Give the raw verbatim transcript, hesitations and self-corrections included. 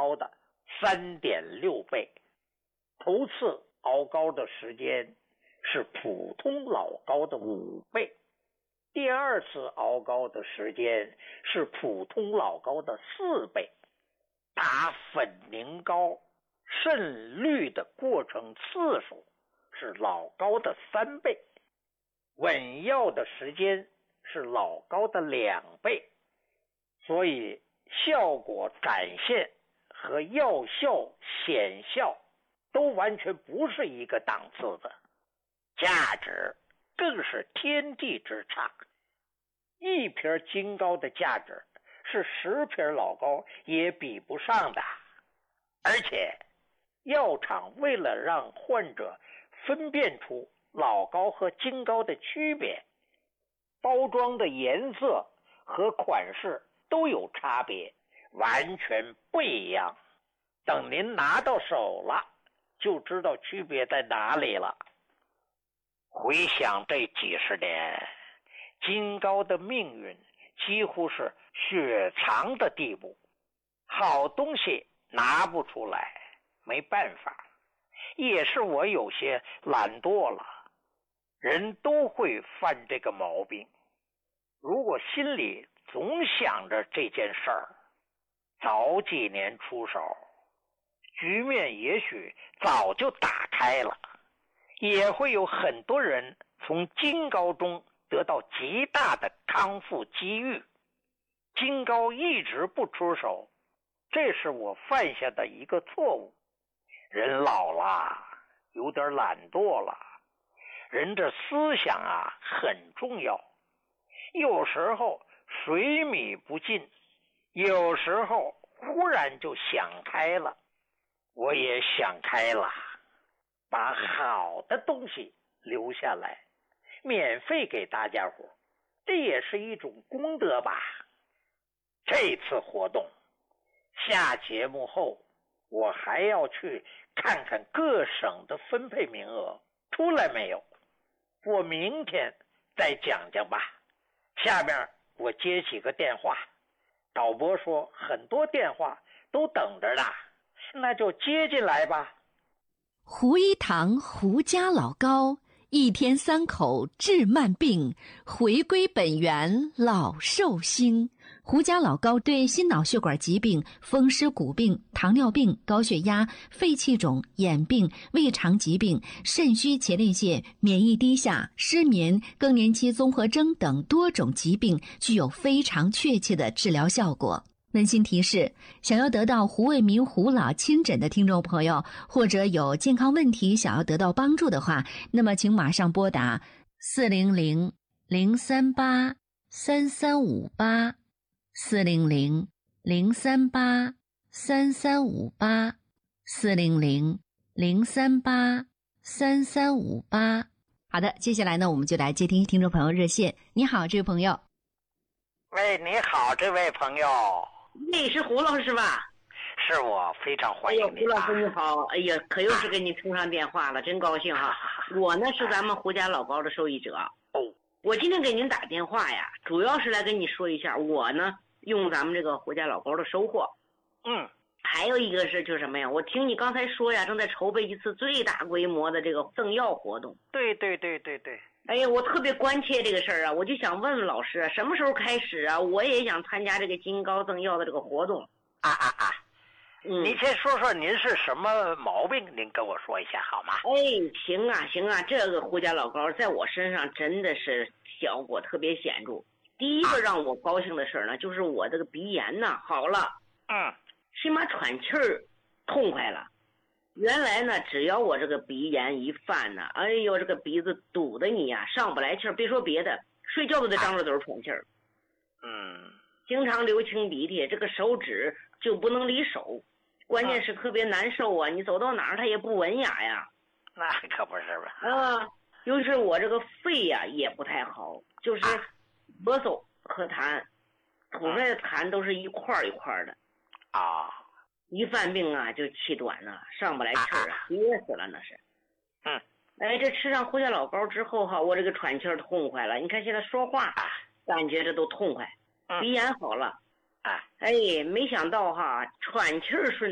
高的 三点六 倍。头次熬高的时间是普通老高的五倍，第二次熬高的时间是普通老高的四倍。打粉凝膏渗滤的过程次数是老高的三倍，稳药的时间是老高的两倍，所以效果展现和药效显效都完全不是一个档次的，价值更是天地之差。一瓶金膏的价值是十瓶老膏也比不上的，而且药厂为了让患者分辨出老膏和金膏的区别，包装的颜色和款式都有差别，完全不一样。等您拿到手了，就知道区别在哪里了。回想这几十年，金膏的命运几乎是雪藏的地步，好东西拿不出来，没办法，也是我有些懒惰了。人都会犯这个毛病，如果心里总想着这件事儿，早几年出手，局面也许早就打开了，也会有很多人从金膏中得到极大的康复机遇。金膏一直不出手，这是我犯下的一个错误。人老了，有点懒惰了，人这思想啊很重要，有时候水米不进，有时候忽然就想开了。我也想开了，把好的东西留下来，免费给大家伙，这也是一种功德吧。这次活动下节目后，我还要去看看各省的分配名额出来没有，我明天再讲讲吧。下面我接几个电话，导播说很多电话都等着呢，那就接进来吧。 胡一堂胡家老膏，一天三口治慢病，回归本源老寿星。胡家老膏对心脑血管疾病、风湿骨病、糖尿病、高血压、肺气肿、眼病、胃肠疾病、肾虚前列腺、免疫低下、失眠、更年期综合征等多种疾病具有非常确切的治疗效果。温馨提示，想要得到胡卫民胡老亲诊的听众朋友，或者有健康问题想要得到帮助的话，那么请马上拨打四零零零三八三三五八四零零零三八三三五八四零零零三八三三五八。好的，接下来呢，我们就来接听听众朋友热线。你好，这位朋友。 喂，你好，这位朋友。 你是胡老师吧？ 是我，非常欢迎你。 哎呀，胡老师你好，哎呀，可又是给你通上电话了，真高兴哈、啊！我呢是咱们胡家老膏的受益者。 哦， 我今天给您打电话呀，主要是来跟你说一下我呢用咱们这个胡家老膏的收获。 嗯， 还有一个是就是什么呀？我听你刚才说呀，正在筹备一次最大规模的这个赠药活动。 对对对对对。 哎呀，我特别关切这个事儿啊，我就想问问老师啊，什么时候开始啊？我也想参加这个金膏赠药的这个活动。 啊啊啊！ 嗯， 您先说说您是什么毛病，您跟我说一下好吗？ 哎，行啊行啊，这个胡家老膏在我身上真的是效果特别显著。第一个让我高兴的事儿呢，就是我这个鼻炎呢好了， 嗯， 起码喘气儿痛快了。原来呢，只要我这个鼻炎一犯呢，哎呦，这个鼻子堵得你呀上不来气儿，别说别的，睡觉都得张着嘴喘气儿。 嗯， 经常流清鼻涕，这个手指就不能离手，关键是特别难受啊！你走到哪儿它也不文雅呀。 那可不是吧？ 啊，尤其是我这个肺呀也不太好，就是咳嗽和痰，吐出来的痰都是一块一块的。 啊。 一犯病啊就气短了，上不来气儿啊，憋死了那是。 嗯， 哎，这吃上胡家老膏之后哈，我这个喘气儿痛快了。你看现在说话，感觉这都痛快，鼻炎好了。 啊， 哎，没想到哈，喘气儿顺